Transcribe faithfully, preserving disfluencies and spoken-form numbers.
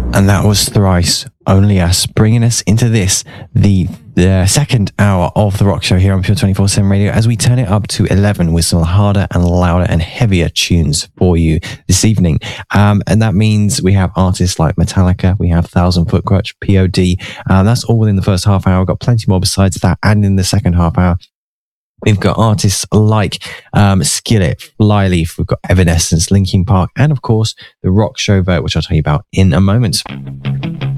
And that was Thrice, Only Us, bringing us into this, the, the second hour of the Rock Show here on Pure twenty-four seven Radio, as we turn it up to eleven with some harder and louder and heavier tunes for you this evening. Um, and that means we have artists like Metallica, we have Thousand Foot Crutch, P O D. Um, that's all within the first half hour. We've got plenty more besides that, and in the second half hour, we've got artists like um, Skillet, Flyleaf, we've got Evanescence, Linkin Park, and of course, the Rock Show vote, which I'll tell you about in a moment.